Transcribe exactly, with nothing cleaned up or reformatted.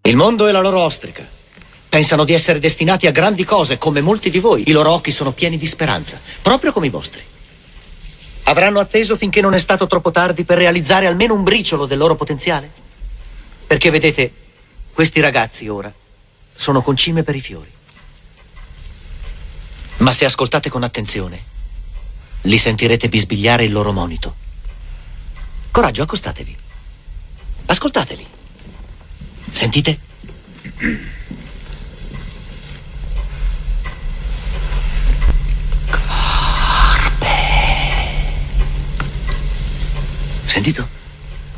Il mondo è la loro ostrica. Pensano di essere destinati a grandi cose, come molti di voi. I loro occhi sono pieni di speranza, proprio come i vostri. Avranno atteso finché non è stato troppo tardi per realizzare almeno un briciolo del loro potenziale? Perché vedete, questi ragazzi ora sono concime per i fiori. Ma se ascoltate con attenzione, li sentirete bisbigliare il loro monito. Coraggio, accostatevi. Ascoltateli. Sentite? Carpe. Sentito?